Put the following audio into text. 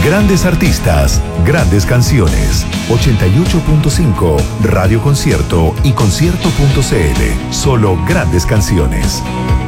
Grandes artistas, grandes canciones. 88.5 Radio Concierto y concierto.cl. Solo grandes canciones.